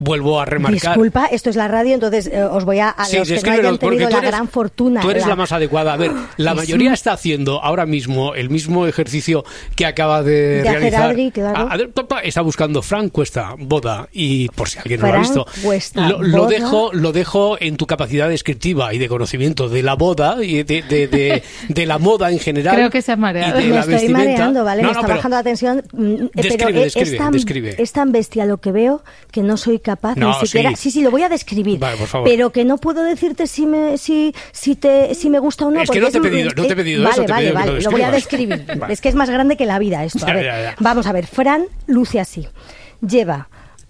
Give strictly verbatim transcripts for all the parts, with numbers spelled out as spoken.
vuelvo a remarcar. Disculpa, esto es la radio, entonces eh, os voy a... a sí, los que no hayan tenido la eres, gran fortuna. Tú eres la, la más adecuada. A ver, la mayoría un... está haciendo ahora mismo el mismo ejercicio que acaba de, de realizar. Adri, claro. a, a, está buscando Frank Cuesta, boda, y por si alguien Frank no lo ha visto, Cuesta, lo, lo, dejo, lo dejo en tu capacidad descriptiva y de conocimiento de la boda y de, de, de, de la moda en general. Creo que se ha mareado. Me estoy vestimenta. mareando, ¿vale? No, me no, está pero bajando la tensión. Describe, pero describe, es, tan, describe. es tan bestia lo que veo que no soy capaz no, ni siquiera... Sí. sí, sí, lo voy a describir. Vale, por favor. Pero que no puedo decirte si me, si, si te, si me gusta o no. Es que no te he pedido, no te he pedido vale, eso. Te vale, pedido vale, que lo, lo voy a describir. Vale. Es que es más grande que la vida esto. A ver, ya, ya, ya. Vamos a ver, Fran luce así. Lleva...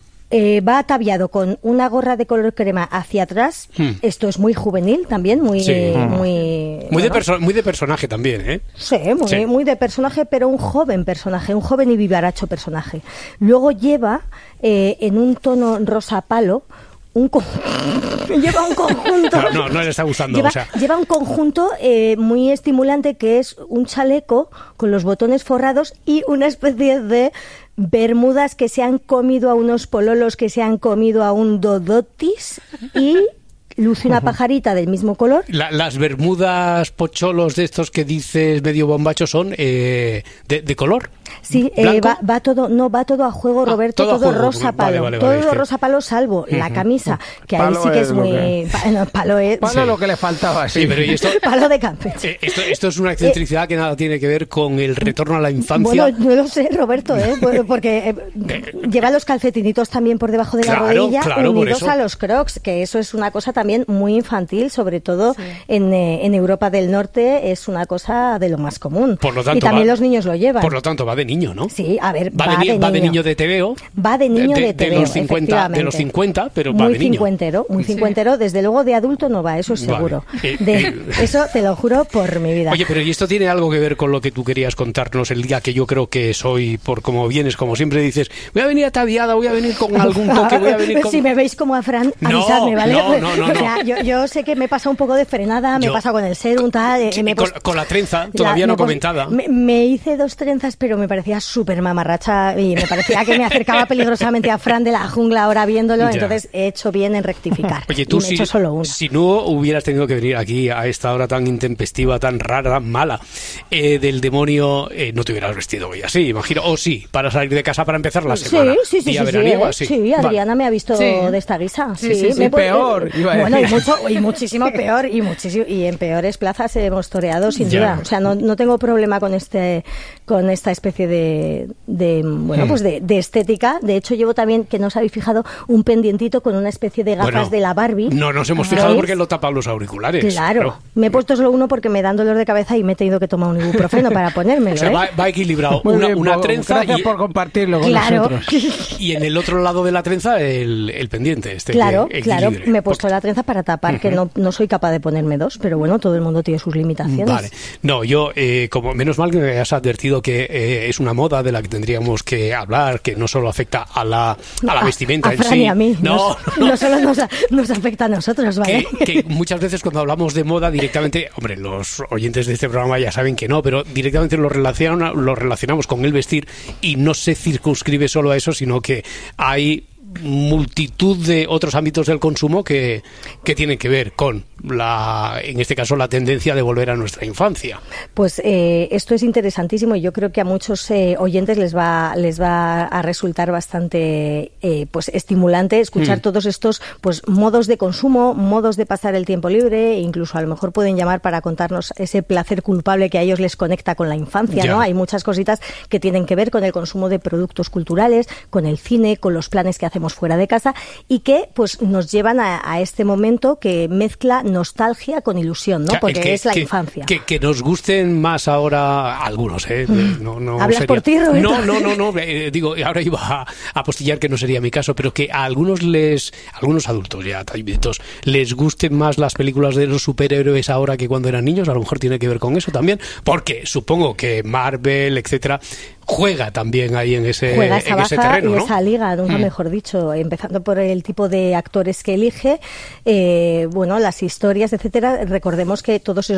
Eh, va ataviado con una gorra de color crema hacia atrás. Hmm. Esto es muy juvenil también, muy... Sí. muy, muy, bueno. de perso- muy de personaje también, ¿eh? Sí muy, sí, muy de personaje, pero un joven personaje, un joven y vivaracho personaje. Luego lleva eh, en un tono rosa palo un co- lleva un conjunto no, no, no le está gustando lleva, o sea. lleva un conjunto eh, muy estimulante que es un chaleco con los botones forrados y una especie de bermudas que se han comido a unos pololos que se han comido a un dodotis y luce una pajarita del mismo color. La, las bermudas pocholos de estos que dices medio bombacho son eh, de, de color. Sí, eh, va, va todo, no va todo a juego, Roberto, ah, todo, todo juego. rosa palo, vale, vale, todo vale, rosa palo salvo uh-huh. la camisa, que palo ahí sí que es, es muy que... Pa, no, palo es palo sí. lo que le faltaba, sí, sí pero ¿y esto? Palo de Campeche. Eh, esto, esto es una excentricidad eh, que nada tiene que ver con el retorno a la infancia. Bueno, no lo sé, Roberto, ¿eh? porque eh, eh, lleva los calcetinitos también por debajo de claro, la rodilla, claro, unidos a los crocs, que eso es una cosa también muy infantil, sobre todo sí. en, eh, en Europa del Norte es una cosa de lo más común. Por lo tanto, y también va, los niños lo llevan. Por lo tanto, va de niño, ¿no? Sí, a ver, va, va, de, de, va niño. de niño de T V O. Va de niño de, de T V O, de los cincuenta, de los cincuenta, pero muy va de niño. Cincuentero, muy cincuentero, desde luego de adulto no va, eso es seguro. Vale. De, eso te lo juro por mi vida. Oye, pero ¿y esto tiene algo que ver con lo que tú querías contarnos el día que yo creo que soy, por como vienes, como siempre dices, voy a venir ataviada, voy a venir con algún toque, voy a venir con... Si me veis como a Fran, no, avisadme, ¿vale? No, no, no, o sea, no. Yo, yo sé que me pasa un poco de frenada, me yo, pasa con el serum, tal... Eh, me con, post... con la trenza, todavía la, no comentada. Me, me hice dos trenzas, pero me parecía súper mamarracha y me parecía que me acercaba peligrosamente a Fran de la jungla ahora viéndolo, ya. Entonces he hecho bien en rectificar. Oye, tú y me si, he hecho solo una. si no hubieras tenido que venir aquí a esta hora tan intempestiva, tan rara, tan mala, eh, del demonio, eh, no te hubieras vestido hoy así, imagino. O sí, para salir de casa para empezar la semana. Sí, sí, sí. Día Sí, veraniego, sí, sí. sí, Adriana vale. me ha visto sí. de esta guisa. Sí, sí, sí, sí, me peor. Puede, iba a bueno, y, mucho, y muchísimo peor, y muchísimo y en peores plazas hemos toreado, sin ya. duda. O sea, no, no tengo problema con este con esta especie de, de bueno, hmm. pues de, de estética. De hecho, llevo también, que no os habéis fijado, un pendientito con una especie de gafas bueno, de la Barbie. No nos hemos fijado ¿Veis? Porque lo tapan los auriculares. Claro. Pero... Me he puesto solo uno porque me dan dolor de cabeza y me he tenido que tomar un ibuprofeno para ponérmelo. O sea, ¿eh? va, va equilibrado. Muy Una, bien, una por, trenza. Gracias y, por compartirlo con claro. nosotros. Y en el otro lado de la trenza, el, el pendiente. Este claro, que claro. Me he puesto porque... la trenza para tapar, uh-huh. que no, no soy capaz de ponerme dos, pero bueno, todo el mundo tiene sus limitaciones. Vale. No, yo, eh, como menos mal que me has advertido que eh, es una moda de la que tendríamos que hablar, que no solo afecta a la, a la a, vestimenta a en Fran sí. Y a mí. No, no, no. no solo nos, nos afecta a nosotros, ¿vale? Que, que muchas veces cuando hablamos de moda directamente, hombre, los oyentes de este programa ya saben que no, pero directamente lo, relaciona, lo relacionamos con el vestir y no se circunscribe solo a eso, sino que hay multitud de otros ámbitos del consumo que, que tienen que ver con la, en este caso, la tendencia de volver a nuestra infancia. Pues eh, esto es interesantísimo y yo creo que a muchos eh, oyentes les va les va a resultar bastante eh, pues estimulante escuchar mm. todos estos pues modos de consumo, modos de pasar el tiempo libre, e incluso a lo mejor pueden llamar para contarnos ese placer culpable que a ellos les conecta con la infancia, ya. ¿no? Hay muchas cositas que tienen que ver con el consumo de productos culturales, con el cine, con los planes que hacemos fuera de casa y que pues nos llevan a, a este momento que mezcla nostalgia con ilusión, ¿no? Porque que, es la que, infancia. Que, que nos gusten más ahora algunos, ¿eh? Mm. No, no ¿Hablas sería... por ti, Roberto? No, no, no, no. Eh, digo, ahora iba a apostillar que no sería mi caso, pero que a algunos les, a algunos adultos ya, tallitos, les gusten más las películas de los superhéroes ahora que cuando eran niños, a lo mejor tiene que ver con eso también, porque supongo que Marvel, etcétera, juega también ahí en ese, juega esa en baja ese terreno, y ¿no? esa liga, nunca mm. mejor dicho, empezando por el tipo de actores que elige, eh, bueno, las historias, etcétera. Recordemos que todos esos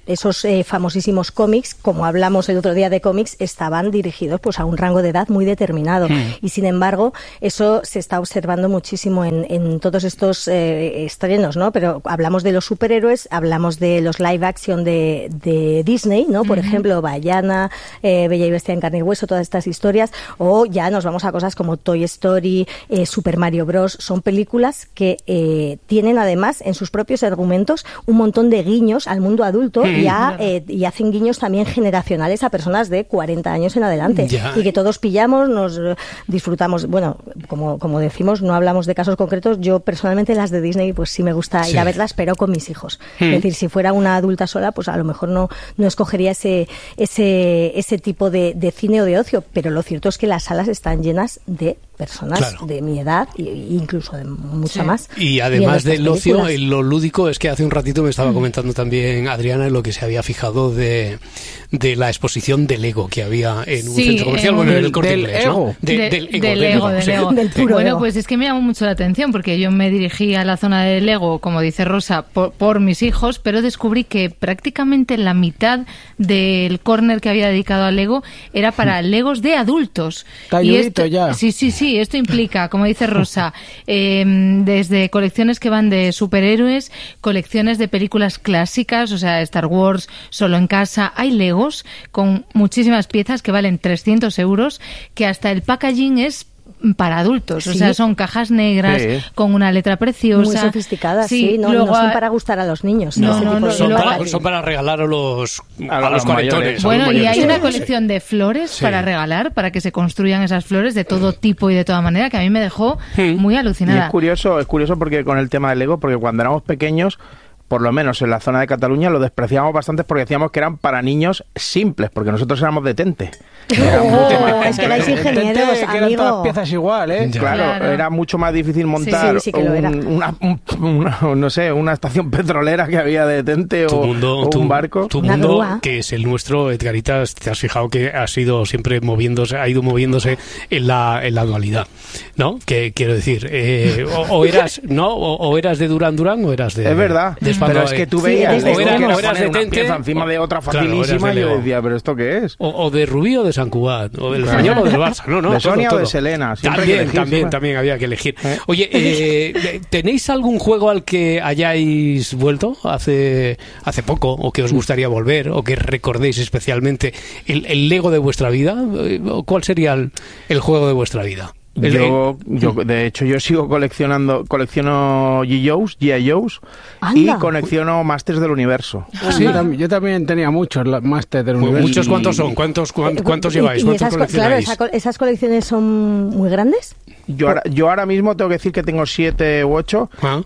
esos eh, famosísimos cómics, como hablamos el otro día de cómics, estaban dirigidos pues a un rango de edad muy determinado. Mm. Y sin embargo, eso se está observando muchísimo en, en todos estos eh, estrenos, ¿no? Pero hablamos de los superhéroes, hablamos de los live action de, de Disney, ¿no? Por uh-huh. ejemplo, Vaiana, eh, Bella y Bestia en carne y hueso, todas estas historias, o ya nos vamos a cosas como Toy Story, eh, Super Mario Bros. Son películas que eh, tienen además en sus propios argumentos un montón de guiños al mundo adulto mm. y, a, eh, y hacen guiños también generacionales a personas de cuarenta años en adelante ya. Y que todos pillamos, nos disfrutamos. Bueno, como, como decimos, no hablamos de casos concretos. Yo personalmente las de Disney pues sí me gusta sí. ir a verlas, pero con mis hijos. Mm. Es decir, si fuera una adulta sola, pues a lo mejor no, no escogería ese, ese, ese tipo de, de cine o de ocio, pero lo cierto es que las salas están llenas de personas claro. de mi edad e incluso de mucha sí. más. Y además del ocio, lo lúdico es que hace un ratito me estaba comentando también Adriana en lo que se había fijado de, de la exposición del Lego que había en un sí, centro comercial, bueno, en el Corte Inglés, ¿no? De, de, del Ego. Del Lego, del Lego. Sí. Del puro bueno, Lego. Pues es que me llamó mucho la atención porque yo me dirigí a la zona del Lego, como dice Rosa, por, por mis hijos, pero descubrí que prácticamente la mitad del corner que había dedicado al Lego era para Legos de adultos. Talludito ya. Sí, sí, sí. Esto implica, como dice Rosa, eh, desde colecciones que van de superhéroes, colecciones de películas clásicas, o sea, Star Wars, Solo en casa. Hay Legos con muchísimas piezas que valen trescientos euros, que hasta el packaging es para adultos, sí. o sea, son cajas negras sí. con una letra preciosa. Muy sofisticadas, sí, sí. No, no son para gustar a los niños. No, no, no, son, para, son para regalar a los, a, a los colectores. Bueno, los y hay una colección de flores sí. para regalar, para que se construyan esas flores de todo tipo y de toda manera, que a mí me dejó sí. muy alucinada. Y es curioso, es curioso porque con el tema del Lego, porque cuando éramos pequeños, por lo menos en la zona de Cataluña, lo despreciábamos bastante porque decíamos que eran para niños simples, porque nosotros éramos de Tente. Era oh, es que erais ingenieros, Tente, que eran todas piezas igual, ¿eh? Claro, claro, era mucho más difícil montar sí, sí, sí un, una, un, una, no sé, una estación petrolera que había de Tente o, mundo, o un tu, barco. Tu mundo, que es el nuestro, Edgarita, te has fijado que ha sido siempre moviéndose, ha ido moviéndose en la, en la dualidad, ¿no? Que quiero decir, eh, o, o eras, ¿no? O, o eras de Durán Durán o eras de... Es verdad. De pero es que tú veías sí, o era, que o eras de una Tente pieza encima de otra facilísima claro, de y yo decía, pero ¿esto qué es? O, o de Rubí o de Sant Cugat, o del Español o del Barça, no, no. De Sonia todo, o de todo. Selena. También, elegir, también, ¿sí? también había que elegir. ¿Eh? Oye, eh, ¿tenéis algún juego al que hayáis vuelto hace, hace poco, o que os gustaría volver, o que recordéis especialmente el, el Lego de vuestra vida? ¿Cuál sería el, el juego de vuestra vida? Yo, yo, de hecho, yo sigo coleccionando, colecciono G I. Joes, G I. Joes y colecciono Masters del Universo. Ah, sí, yo también tenía muchos Masters del Universo. ¿Muchos cuántos son? ¿Cuántos, cuántos, cuántos y, lleváis? Y ¿Cuántos esas, coleccionáis? Claro, esa, ¿esas colecciones son muy grandes? Yo ahora, yo ahora mismo tengo que decir que tengo siete u ocho. ¿Ah?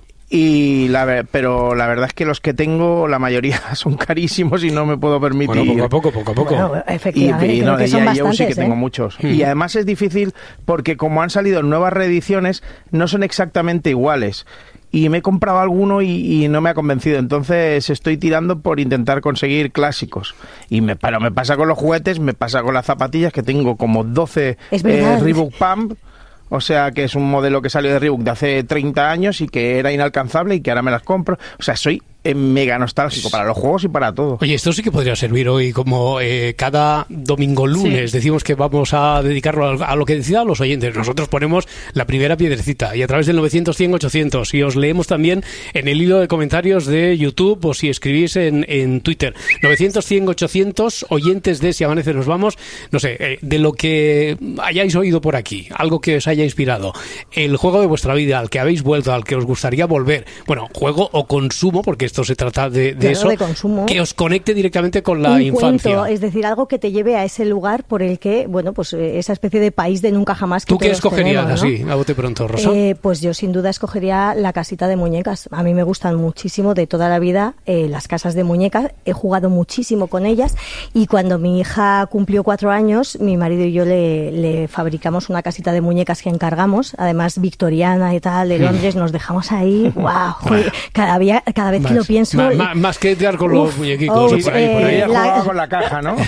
Y la, pero la verdad es que los que tengo, la mayoría son carísimos y no me puedo permitir. Bueno, poco a poco, poco a poco. Bueno, efectivamente, y, y no, de son G I. Joe sí que ¿eh? tengo muchos. Mm. Y además es difícil porque como han salido nuevas reediciones, no son exactamente iguales. Y me he comprado alguno y, y no me ha convencido. Entonces estoy tirando por intentar conseguir clásicos. Y me, pero me pasa con los juguetes, me pasa con las zapatillas, que tengo como doce eh, Reebok Pump. O sea, que es un modelo que salió de Reebok de hace treinta años y que era inalcanzable y que ahora me las compro. O sea, soy mega nostálgico para los juegos y para todo. Oye, esto sí que podría servir hoy como eh, cada domingo lunes sí. decimos que vamos a dedicarlo a, a lo que decidan los oyentes. Nosotros ponemos la primera piedrecita y a través del novecientos cien ochocientos y os leemos también en el hilo de comentarios de YouTube o si escribís en, en Twitter. novecientos cien ochocientos oyentes de Si Amanece Nos Vamos, no sé, eh, de lo que hayáis oído por aquí, algo que os haya inspirado, el juego de vuestra vida, al que habéis vuelto, al que os gustaría volver, bueno, juego o consumo, porque esto se trata de, de claro, eso, de consumo. Que os conecte directamente con la un infancia. Cuento, es decir, algo que te lleve a ese lugar por el que, bueno, pues esa especie de país de nunca jamás que ¿Tú qué escogerías tenemos, ¿no? así, a bote pronto, Rosa? Eh, pues yo sin duda escogería la casita de muñecas. A mí me gustan muchísimo de toda la vida eh, las casas de muñecas. He jugado muchísimo con ellas y cuando mi hija cumplió cuatro años, mi marido y yo le, le fabricamos una casita de muñecas que encargamos, además victoriana y tal, de Londres, nos dejamos ahí, wow, cada, día, cada vez que lo pienso... Ma, ma, más que Edgar con los Uf, muñequicos. oh, por ahí, eh, por ahí. Ella la- jugaba con la caja, ¿no?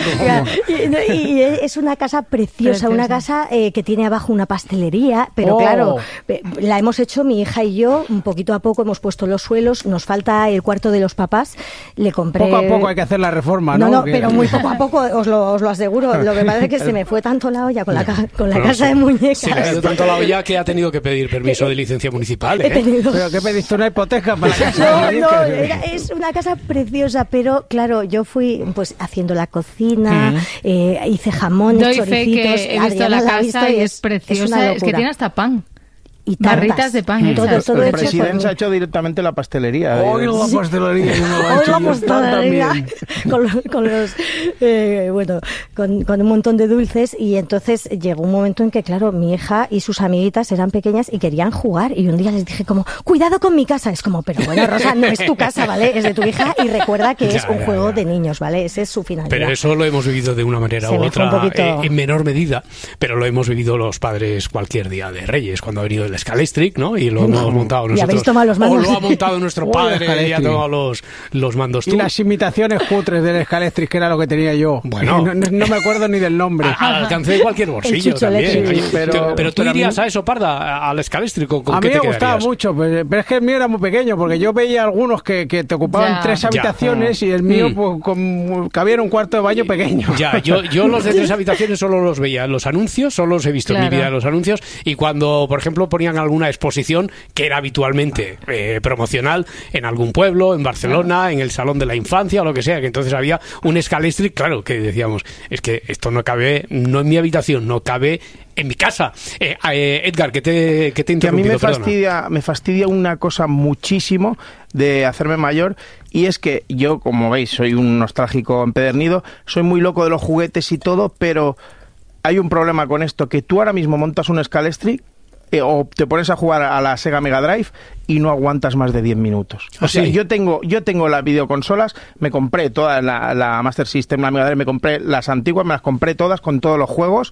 y, y es una casa preciosa, Preciosa. una casa eh, que tiene abajo una pastelería, pero Oh. claro, eh, la hemos hecho mi hija y yo, un poquito a poco hemos puesto los suelos, nos falta el cuarto de los papás, le compré... Poco a poco hay que hacer la reforma, ¿no? No, no, Que- pero muy poco a poco, os lo, os lo aseguro. Lo que pasa es que se me fue tanto la olla con la, ca- con la Bueno, casa sí. de muñecas. Se le ha ido tanto la olla que ha tenido que pedir permiso de licencia municipal, He ¿eh? tenido... ¿Pero qué pediste? ¿Una hipoteca para la casa? No, de no, muñecas? era- es una casa preciosa, pero claro, yo fui pues haciendo la cocina, eh, hice jamones, Doy fe choricitos. que he visto Adriana la ha visto casa y y es preciosa. una Es, que locura. tiene hasta pan. Y tartas. barritas de pan Todo, hechas. todo El hecho por presidente mí. se ha hecho directamente la pastelería. Hoy eh. la pastelería. yo no lo he Hoy hecho, la y el pan pastelería también. con los, con los eh, bueno, con, con un montón de dulces y entonces llegó un momento en que claro, mi hija y sus amiguitas eran pequeñas y querían jugar y un día les dije como, cuidado con mi casa, es como, pero bueno, Rosa, no es tu casa, ¿vale? Es de tu hija y recuerda que Ya, es un ya, juego ya. de niños, ¿vale? Ese es su finalidad. Pero eso lo hemos vivido de una manera Se u me fue otra, un poquito- eh, en menor medida, pero lo hemos vivido los padres cualquier día de Reyes, cuando ha venido el Scalestric, ¿no? Y lo hemos montado Y nosotros. habéis tomado los mandos. O lo ha montado nuestro Uy, padre y ha Scalestric. tomado los, los mandos Y tú. las imitaciones cutres del Scalestric, que era lo que tenía yo. Bueno. No, no- no me acuerdo ni del nombre. A- Al alcance de cualquier bolsillo chucho también. eléctrico. Oye, Pero- tú- pero tú pero a mí- irías a eso, Parda, al Scalestric, ¿con, con A qué mí te me gustaba quedarías? mucho, pero, pero es que el mío era muy pequeño, porque yo veía algunos que, que te ocupaban Ya. tres Ya. habitaciones y el mío Mm. pues, con, cabía en un cuarto de baño pequeño. Ya, yo, yo los de tres habitaciones solo los veía en los anuncios, solo los he visto en Claro. mi vida en los anuncios, y cuando, por ejemplo, ponían alguna exposición que era habitualmente eh, promocional en algún pueblo, en Barcelona, en el Salón de la Infancia o lo que sea, que entonces había un Scalestric, claro, que decíamos, es que esto no cabe, no en mi habitación, no cabe en mi casa. Eh, eh, Edgar, ¿qué te, qué te he Que a mí interrumpido? me Perdona. fastidia, me fastidia una cosa muchísimo de hacerme mayor, y es que yo, como veis, soy un nostálgico empedernido, soy muy loco de los juguetes y todo, pero hay un problema con esto, que tú ahora mismo montas un Scalestric eh, o te pones a jugar a la Sega Mega Drive y no aguantas más de diez minutos. O ¿Ah, sea, sí? yo tengo yo tengo las videoconsolas, me compré toda la, la Master System, la Mega Drive, me compré las antiguas, me las compré todas con todos los juegos,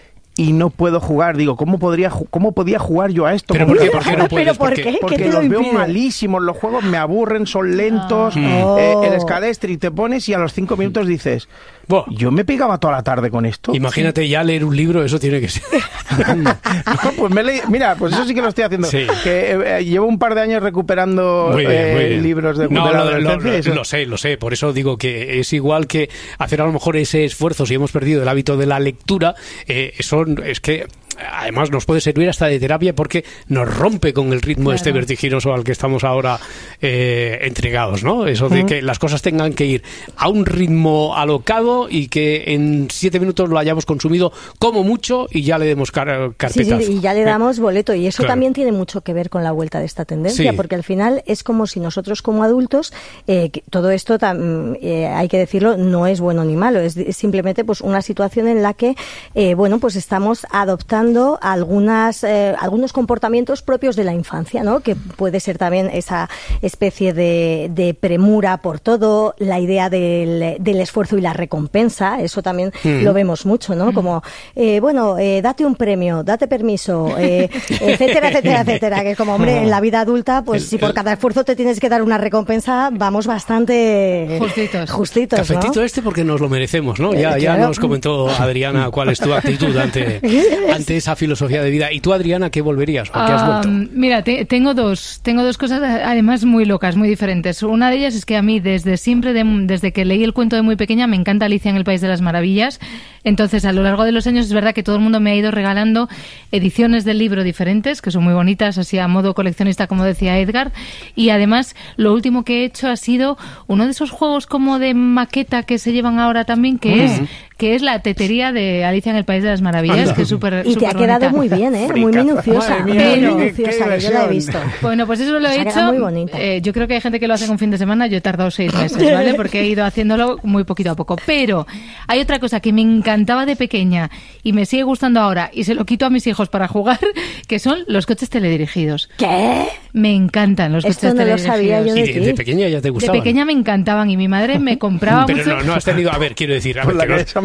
y no puedo jugar. Digo, ¿cómo podría ju- cómo podía jugar yo a esto? ¿Pero ¿Cómo por qué? podía ¿Por qué jugar? no puedes? ¿Pero por Porque- qué? ¿Qué Porque te lo los veo impide? malísimos, los juegos me aburren, son lentos. Ah. Eh, Oh. el Scalestric te pones y a los cinco minutos dices, Buah. yo me pegaba toda la tarde con esto. Imagínate ya leer un libro, eso tiene que ser. No, pues me leí- mira, pues eso sí que lo estoy haciendo. Sí. Que eh, llevo un par de años recuperando Muy bien, eh, muy bien. libros de, No, de la lo, lo- adolescencia y lo- eso. lo sé, lo sé. Por eso digo que es igual que hacer a lo mejor ese esfuerzo si hemos perdido el hábito de la lectura. Eh, eso es que además nos puede servir hasta de terapia porque nos rompe con el ritmo Claro. este vertiginoso al que estamos ahora eh, entregados, ¿no? Eso de que las cosas tengan que ir a un ritmo alocado y que en siete minutos lo hayamos consumido como mucho y ya le demos car- Sí, carpetazo. sí, y ya le damos boleto. Y eso Claro. también tiene mucho que ver con la vuelta de esta tendencia, Sí. porque al final es como si nosotros como adultos, eh, que todo esto, tam- eh, hay que decirlo, no es bueno ni malo, es, es simplemente pues una situación en la que, eh, bueno, pues estamos adoptando algunas, eh, algunos comportamientos propios de la infancia, ¿no? Que puede ser también esa especie de, de premura por todo, la idea del, del esfuerzo y la recompensa, eso también Mm. lo vemos mucho, ¿no? Como, eh, bueno, eh, date un premio, date permiso, eh, etcétera, etcétera, etcétera. Que es como, hombre, en la vida adulta, pues El- si por el- cada esfuerzo te tienes que dar una recompensa, vamos bastante Justitos. justitos, ¿no? Cafetito este porque nos lo merecemos, ¿no? Ya, Eh, ya claro. nos comentó Adriana cuál es tu actitud ante, ante esa filosofía de vida. ¿Y tú, Adriana, qué volverías? ¿O qué has vuelto? Am, mira, te- tengo dos, tengo dos cosas además muy locas, muy diferentes. Una de ellas es que a mí desde siempre, de- desde que leí el cuento de muy pequeña, me encanta Alicia en el País de las Maravillas. Entonces, a lo largo de los años es verdad que todo el mundo me ha ido regalando ediciones del libro diferentes, que son muy bonitas, así a modo coleccionista, como decía Edgar. Y además, lo último que he hecho ha sido uno de esos juegos como de maqueta que se llevan ahora también, que es que es la tetería de Alicia en el País de las Maravillas, Anda. que es súper Y te ha súper quedado bonita. muy bien, ¿eh? Muy Fricazo. minuciosa, Madre muy mía, Pero- qué- minuciosa, qué que yo la he diversión. visto. Bueno, pues eso lo Se he ha quedado hecho. muy bonita. eh, yo creo que hay gente que lo hace en un fin de semana. Yo he tardado seis meses, ¿vale? Porque he ido haciéndolo muy poquito a poco. Pero hay otra cosa que me encantaba de pequeña y me sigue gustando ahora y se lo quito a mis hijos para jugar, que son los coches teledirigidos. ¿Qué? Me encantan los Esto coches no lo teledirigidos. sabía yo ¿Y de de, ti. de pequeña ya te De gustaban? pequeña me encantaban y mi madre me compraba Pero mucho. no, no has tenido... A ver, quiero decir... A Por ver, la que no, que se han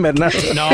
Bernardo. No,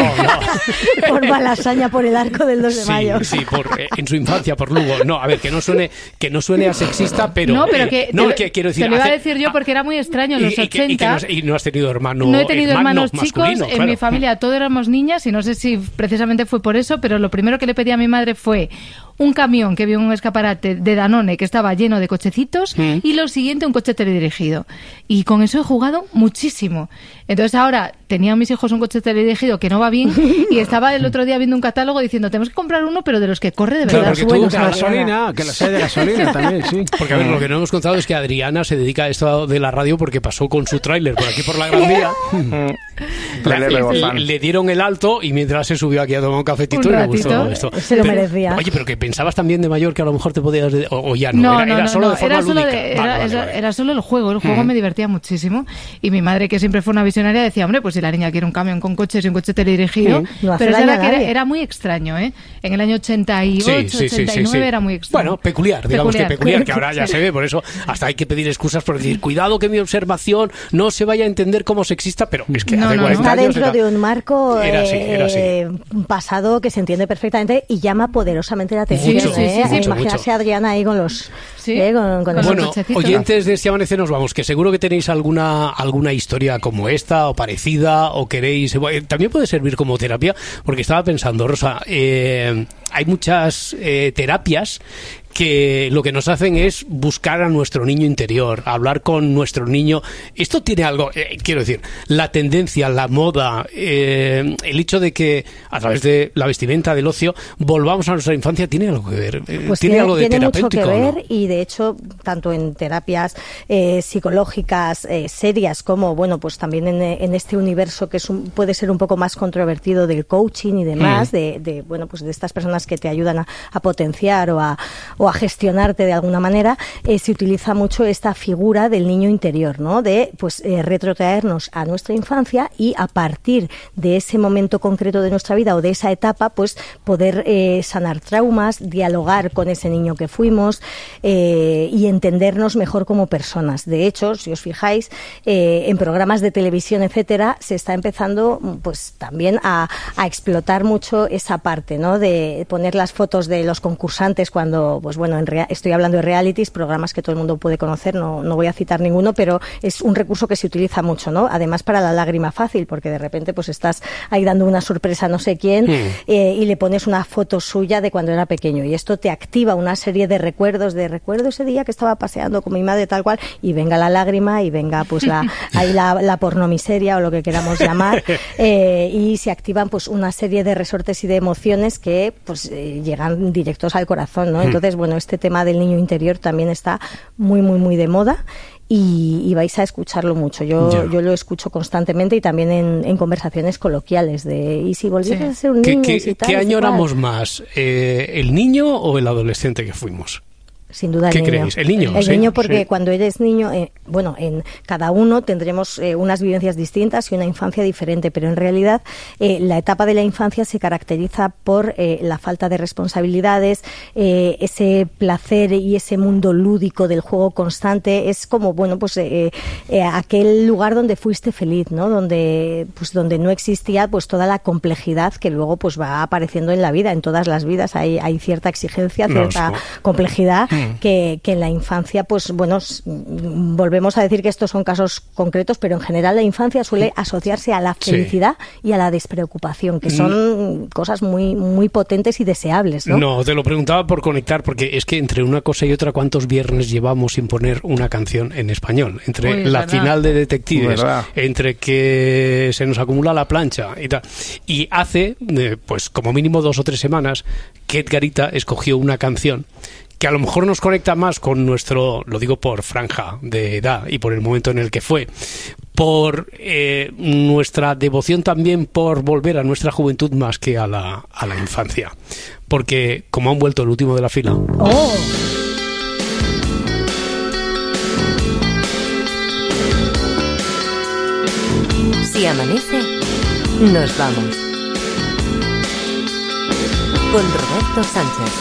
no. Por Malasaña, por el arco del dos de Sí, mayo. sí, por, eh, en su infancia, por Lugo. No, a ver, que no suene, que no suene a sexista, pero... No, pero eh, que, no, te, que quiero decir... te lo iba a hace- decir yo porque era muy extraño en y, los y que- y que ochenta. no, has- y no has tenido hermano No he tenido hermano hermanos chicos, masculino, en claro. mi familia todos éramos niñas y no sé si precisamente fue por eso, pero lo primero que le pedí a mi madre fue un camión que vio en un escaparate de Danone que estaba lleno de cochecitos Mm. y lo siguiente un coche teledirigido. Y con eso he jugado muchísimo. Entonces ahora tenían mis hijos un coche teledirigido que no va bien y estaba el otro día viendo un catálogo diciendo tenemos que comprar uno pero de los que corre de Claro, verdad. porque tú- Bueno, De claro, gasolina, que los hay de gasolina también, sí. Porque a ver, lo que no hemos contado es que Adriana se dedica a esto de la radio porque pasó con su tráiler por aquí por la Gran Vía. Tráiler de le, Gozán. le dieron el alto y mientras se subió aquí a tomar un cafetito Un y le gustó ratito. esto. Se lo Pero- merecía. Oye, pero que pensabas también de mayor que a lo mejor te podías... de- o, o ya no, No, era, no, era no, solo no, de forma era solo, lúdica. de- Vale, era, vale, era- vale. era solo el juego, el juego Mm. me divertía muchísimo y mi madre, que siempre fue una visionaria, decía, hombre, pues si la niña quiere un camión con coches y un coche teledirigido, Sí, no hace pero es daño verdad a que era, nadie. era muy extraño, ¿eh? En el año ochenta y ocho, Sí, sí, sí, ochenta y nueve sí, sí. era muy extraño. Bueno, peculiar, digamos Peculiar. que peculiar, que ahora ya Sí. se ve, por eso hasta hay que pedir excusas por decir, cuidado que mi observación no se vaya a entender como sexista, pero es que No, hace no, no. cuarenta Está años dentro era- de un marco Era así, era así. eh, pasado que se entiende perfectamente y llama poderosamente la atención. Mucho, ¿eh? sí, sí, sí. Imaginarse mucho. a Adriana ahí con los... Sí. eh, con, con Con esos los Bueno, cochecitos. oyentes de este Amanece nos vamos, que seguro que tenéis alguna alguna historia como esta o parecida o queréis... eh, También puede servir como terapia, porque estaba pensando, Rosa, eh, hay muchas eh, terapias que lo que nos hacen es buscar a nuestro niño interior, hablar con nuestro niño. Esto tiene algo, eh, quiero decir, la tendencia, la moda, eh, el hecho de que a través de la vestimenta, del ocio, volvamos a nuestra infancia, ¿tiene algo que ver? Eh, Pues ¿Tiene, algo de tiene mucho que terapéutico? ¿no? ver y de hecho tanto en terapias eh, psicológicas eh, serias como bueno pues también en, en este universo que es un- puede ser un poco más controvertido del coaching y demás Mm. de, de, bueno pues de estas personas que te ayudan a, a potenciar o a, o a gestionarte de alguna manera eh, se utiliza mucho esta figura del niño interior, ¿no? De pues eh, retrotraernos a nuestra infancia y a partir de ese momento concreto de nuestra vida o de esa etapa pues poder eh, sanar traumas, dialogar con ese niño que fuimos eh, y entendernos mejor como personas. De hecho, si os fijáis, eh, en programas de televisión, etcétera, se está empezando pues también a, a explotar mucho esa parte, ¿no? De poner las fotos de los concursantes cuando, pues bueno, en rea- estoy hablando de realities, programas que todo el mundo puede conocer, no, no voy a citar ninguno, pero es un recurso que se utiliza mucho, ¿no? Además para la lágrima fácil, porque de repente pues estás ahí dando una sorpresa a no sé quién Mm. eh, y le pones una foto suya de cuando era pequeño y esto te activa una serie de recuerdos, de recuerdo ese día que estaba paseando con mi madre tal cual y venga la lágrima y venga pues la ahí la, la pornomiseria o lo que queramos llamar eh, y se activan pues una serie de resortes y de emociones que pues eh, llegan directos al corazón, ¿no? Entonces bueno, este tema del niño interior también está muy muy muy de moda y, y vais a escucharlo mucho. Yo, Ya. yo lo escucho constantemente y también en, en conversaciones coloquiales de y si volvieras Sí. a ser un ¿Qué, niño qué- y si tal, qué y si añoramos cual. más? Eh, ¿El niño o el adolescente que fuimos? Sin duda el ¿Qué niño. creéis? El niño, El sí, niño porque sí. cuando eres niño, eh, bueno, en cada uno tendremos eh, unas vivencias distintas y una infancia diferente, pero en realidad eh, la etapa de la infancia se caracteriza por eh, la falta de responsabilidades, eh, ese placer y ese mundo lúdico del juego constante. Es como, bueno, pues eh, eh, aquel lugar donde fuiste feliz, ¿no? Donde, pues donde no existía pues toda la complejidad que luego pues va apareciendo en la vida, en todas las vidas hay, hay cierta exigencia, No, cierta sí. complejidad Mm. que, que en la infancia, pues bueno, s- mm, volvemos a decir que estos son casos concretos, pero en general la infancia suele asociarse a la Sí. felicidad y a la despreocupación, que son cosas muy muy potentes y deseables, ¿no? No, te lo preguntaba por conectar, porque es que entre una cosa y otra, ¿cuántos viernes llevamos sin poner una canción en español? Entre Uy, es la verdad. final de Detectives, Verdad. entre que se nos acumula la plancha y tal. Y hace, eh, pues como mínimo dos o tres semanas, que Edgarita escogió una canción que a lo mejor nos conecta más con nuestro, lo digo por franja de edad y por el momento en el que fue, por eh, nuestra devoción también por volver a nuestra juventud más que a la, a la infancia. Porque como han vuelto el último de la fila... Oh. Si amanece, nos vamos. Con Roberto Sánchez.